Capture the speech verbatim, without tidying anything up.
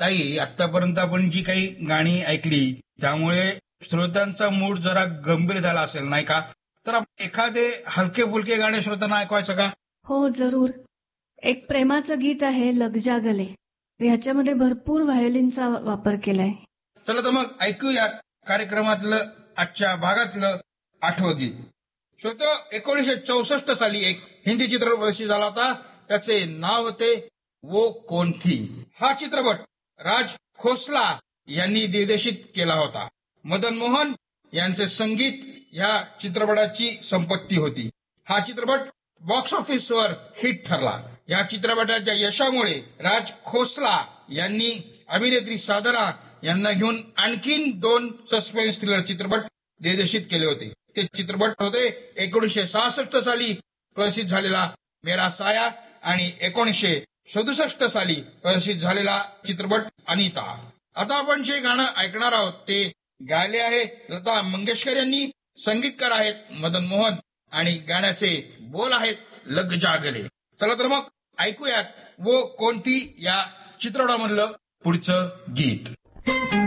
ताई, आतापर्यंत आपण जी काही गाणी ऐकली त्यामुळे श्रोत्यांचा मूड जरा गंभीर झाला असेल नाही का? तर आपण एखादे हलके फुलके गाणे श्रोत्यांना ऐकवायचं का? हो जरूर. एक प्रेमाचं गीत आहे लग जा गले. ह्याच्यामध्ये भरपूर व्हायोलिनचा वापर केलाय. चला तर मग ऐकूया कार्यक्रमातलं आजच्या भागातलं आठवं गीत. श्रोतो, एकोणीसशे चौसष्ट साली एक हिंदी चित्रपट प्रदर्शित झाला होता. त्याचे नाव होते वो कौन थी. हा चित्रपट राज खोसला यांनी दिग्दर्शित केला होता. मदन मोहन यांचे संगीत या चित्रपटाची संपत्ती होती. हा चित्रपट बॉक्स ऑफिसवर हिट ठरला. या चित्रपटाच्या यशामुळे राज खोसला यांनी अभिनेत्री साधना यांना घेऊन आणखीन दोन सस्पेन्स थ्रिलर चित्रपट दिग्दर्शित केले होते. ते चित्रपट होते एकोणीसशे सहासष्ट साली प्रदर्शित झालेला मेरा साया आणि एकोणीसशे सदुसष्ट साली प्रदर्शित झालेला चित्रपट अनिता. आता आपण जे गाणं ऐकणार आहोत ते गायले आहे लता मंगेशकर यांनी. संगीतकार आहेत मदन मोहन आणि गाण्याचे बोल आहेत लग जा गले. चला तर मग ऐकूयात वो कोणती या चित्रपटामधलं पुढचं गीत.